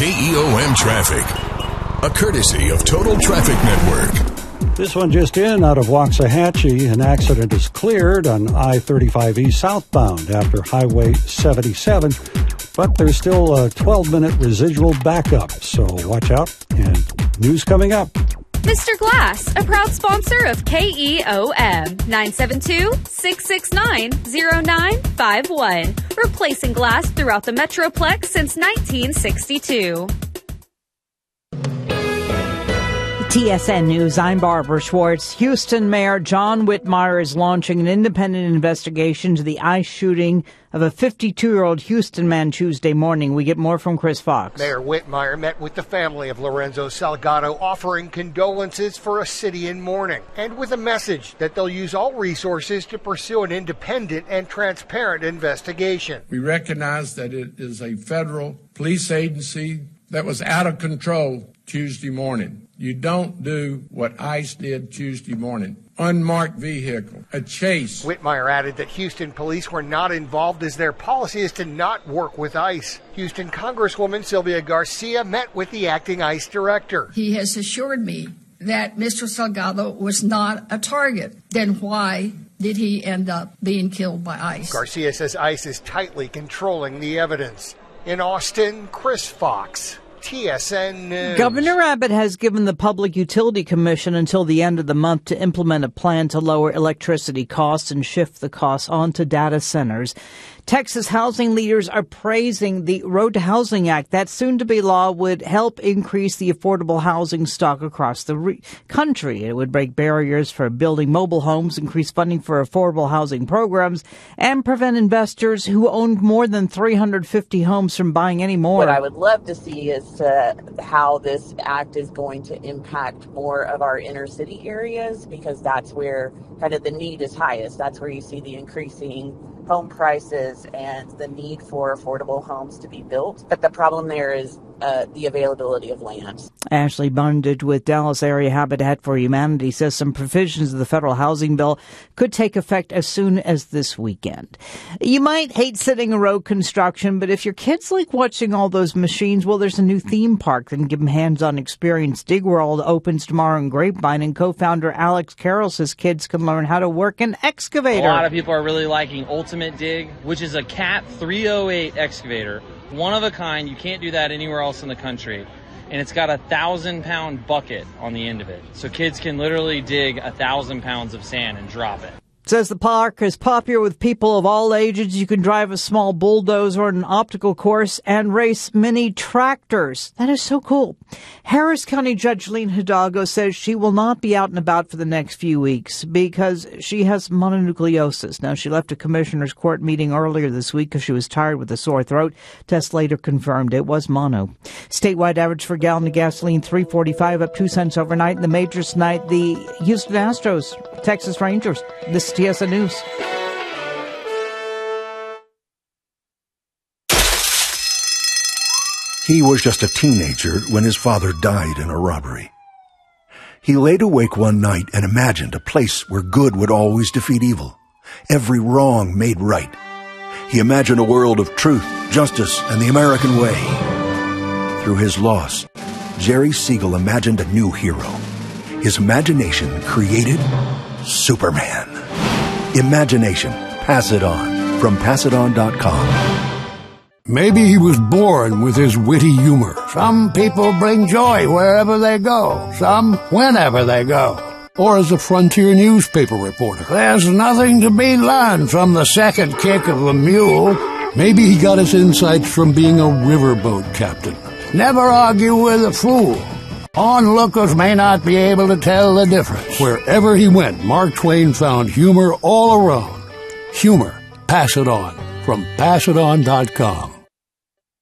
KEOM Traffic, a courtesy of Total Traffic Network. This one just in out of Waxahachie. An accident is cleared on I-35E southbound after Highway 77, but there's still a 12-minute residual backup, so watch out. And news coming up. Mr. Glass, a proud sponsor of KEOM, 972-669-0951, replacing glass throughout the Metroplex since 1962. TSN News, I'm Barbara Schwartz. Houston Mayor John Whitmire is launching an independent investigation to the ICE shooting of a 52-year-old Houston man Tuesday morning. We get more from Chris Fox. Mayor Whitmire met with the family of Lorenzo Salgado, offering condolences for a city in mourning, and with a message that they'll use all resources to pursue an independent and transparent investigation. We recognize that it is a federal police agency that was out of control Tuesday morning. You don't do what ICE did Tuesday morning. Unmarked vehicle, a chase. Whitmire added that Houston police were not involved as their policy is to not work with ICE. Houston Congresswoman Sylvia Garcia met with the acting ICE director. He has assured me that Mr. Salgado was not a target. Then why did he end up being killed by ICE? Garcia says ICE is tightly controlling the evidence. In Austin, Chris Fox, TSN News. Governor Abbott has given the Public Utility Commission until the end of the month to implement a plan to lower electricity costs and shift the costs onto data centers. Texas housing leaders are praising the Road to Housing Act. That soon-to-be law would help increase the affordable housing stock across the country. It would break barriers for building mobile homes, increase funding for affordable housing programs, and prevent investors who own more than 350 homes from buying any more. What I would love to see is how this act is going to impact more of our inner city areas, because that's where kind of the need is highest. That's where you see the increasing home prices and the need for affordable homes to be built. But the problem there is the availability of land. Ashley Bundage with Dallas Area Habitat for Humanity says some provisions of the federal housing bill could take effect as soon as this weekend. You might hate sitting in road construction, but if your kids like watching all those machines, well, there's a new theme park that can give them hands-on experience. Dig World opens tomorrow in Grapevine, and co-founder Alex Carroll says kids can learn how to work an excavator. A lot of people are really liking Ultimate Dig, which is a Cat 308 excavator. One of a kind. You can't do that anywhere else in the country. And it's got a 1,000-pound bucket on the end of it. So kids can literally dig 1,000 pounds of sand and drop it. Says the park is popular with people of all ages. You can drive a small bulldozer on an obstacle course and race mini tractors. That is so cool. Harris County Judge Lene Hidalgo says she will not be out and about for the next few weeks because she has mononucleosis. Now, she left a commissioner's court meeting earlier this week because she was tired with a sore throat. Tests later confirmed it was mono. Statewide average for a gallon of gasoline, $3.45, up 2 cents overnight. In the majors tonight, the Houston Astros, Texas Rangers. This is TSN News. He was just a teenager when his father died in a robbery. He laid awake one night and imagined a place where good would always defeat evil, every wrong made right. He imagined a world of truth, justice, and the American way. Through his loss, Jerry Siegel imagined a new hero. His imagination created Superman. Imagination. Pass it on. From PassItOn.com. Maybe he was born with his witty humor. Some people bring joy wherever they go. Some whenever they go. Or as a frontier newspaper reporter. There's nothing to be learned from the second kick of a mule. Maybe he got his insights from being a riverboat captain. Never argue with a fool. Onlookers may not be able to tell the difference. Wherever he went, Mark Twain found humor all around. Humor. Pass it on. From PassItOn.com.